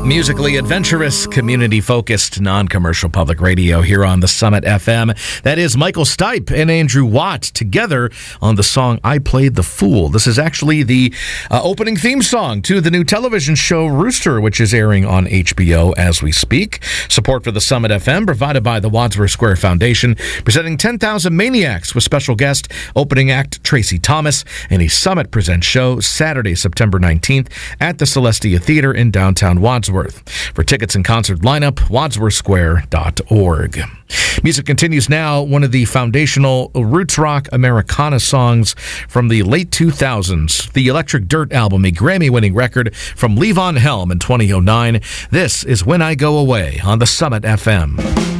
Musically adventurous, community-focused, non-commercial public radio here on the Summit FM. That is Michael Stipe and Andrew Watt together on the song I Played the Fool. This is actually the opening theme song to the new television show Rooster, which is airing on HBO as we speak. Support for the Summit FM provided by the Wadsworth Square Foundation, presenting 10,000 Maniacs with special guest opening act Tracy Thomas and a Summit Presents show Saturday, September 19th at the Celestia Theater in downtown Wadsworth. For tickets and concert lineup, wadsworthsquare.org. Music continues now. One of the foundational roots rock Americana songs from the late 2000s, the Electric Dirt album, a Grammy-winning record from Levon Helm in 2009. This is When I Go Away on the Summit FM.